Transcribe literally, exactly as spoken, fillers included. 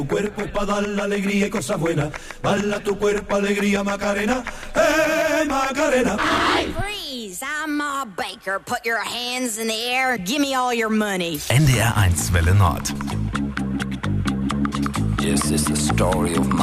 Tu cuerpo es para dar la alegría y cosas buenas. Bala tu cuerpo, alegría, Macarena. ¡Eh, Macarena! Freeze! I'm Ma Baker. Put your hands in the air. Give me all your money. N D R eins Welle Nord. This is the story of